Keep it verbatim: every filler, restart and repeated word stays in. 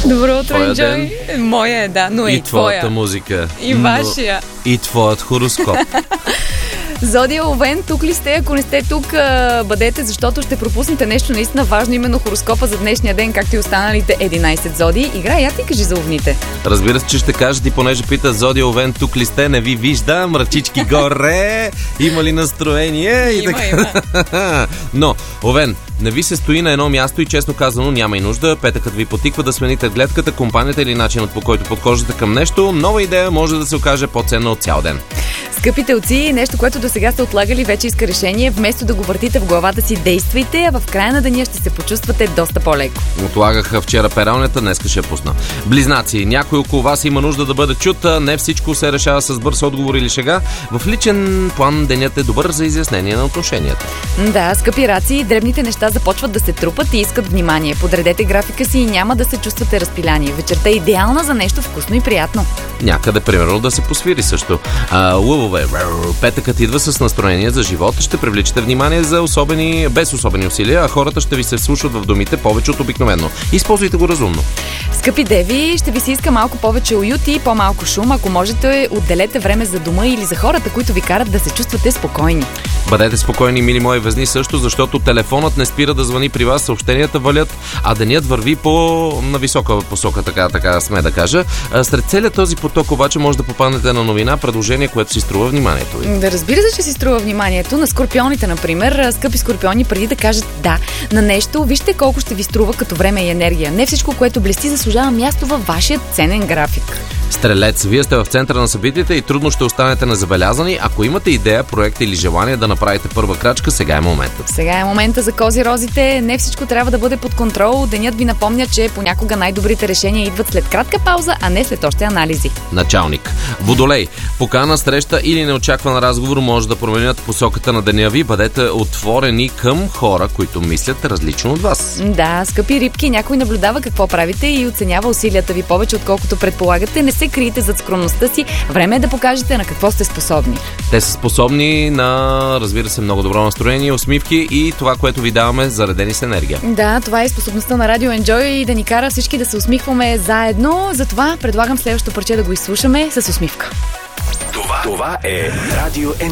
Добро утро, Твоя Enjoy. Моя е, да, но и, и твоята твоя. музика. И но вашия. И твоят хороскоп. Зодия Овен, тук ли сте? Ако не сте тук, бъдете, защото ще пропуснете нещо наистина важно, именно хороскопа за днешния ден, както и останалите единайсет зодии. Игра, я ти кажи за овните. Разбира се, че ще кажеш, ти понеже пита Зодия Овен, тук ли сте? Не ви виждам, ръчички горе, има ли настроение? И Има, така. има. Но, Овен, не ви се стои на едно място и честно казано няма и нужда. Петъкът ви потиква да смените гледката, компанията или начинът, по който подхождате към нещо. Нова идея може да се окаже по-ценна от цял ден. Скъпи телци, нещо, което до сега сте отлагали, вече иска решение. Вместо да го въртите в главата си, действайте, а в края на деня ще се почувствате доста по-леко. Отлагаха вчера пералнята, днеска ще я пусна. Близнаци, някой около вас има нужда да бъде чут, не всичко се решава с бърз отговор или шега. В личен план денят е добър за изяснение на отношенията. Да, скъпи раци, дребните неща започват да се трупат и искат внимание. Подредете графика си и няма да се чувствате разпиляни. Вечерта е идеална за нещо вкусно и приятно. Някъде, примерно, да се посвири също. А, лъвове, петъкът идва с настроение за живот, ще привличате внимание за особени, без особени усилия, а хората ще ви се вслушват в думите повече от обикновено. Използвайте го разумно. Скъпи деви, ще ви се иска малко повече уют и по-малко шум. Ако можете, отделете време за дома или за хората, които ви карат да се чувствате спокойни. Бъдете спокойни, мили мои везни, също, защото телефонът не спира да звъни при вас, съобщенията валят, а денят върви по на висока посока, така, така сме да кажа. Сред целият този поток обаче може да попаднете на новина, предложение, което си струва вниманието ви. Да, разбира се, че си струва вниманието. На скорпионите, например, скъпи скорпиони, преди да кажат да на нещо, вижте колко ще ви струва като време и енергия. Не всичко, което блести, заслужава място във вашия ценен график. Стрелец, вие сте в центъра на събитията и трудно ще останете незабелязани. Ако имате идея, проект или желание да направите първа крачка, сега е моментът. Сега е момента за кози-розите. Не всичко трябва да бъде под контрол. Денят ви напомня, че понякога най-добрите решения идват след кратка пауза, а не след още анализи. Началник. Водолей. Покана, среща или неочакван разговор може да променят посоката на деня ви. Бъдете отворени към хора, които мислят различно от вас. Да, скъпи рибки, някой наблюдава какво правите и оценява усилията ви повече, отколкото предполагате. Не се криете зад скромността си. Време е да покажете на какво сте способни. Те са способни на, разбира се, много добро настроение, усмивки и това, което ви даваме, заредени с енергия. Да, това е способността на Радио Enjoy и да ни кара всички да се усмихваме заедно. Затова предлагам следващото парче да го изслушаме с усмивка. Това, това е Радио Enjoy.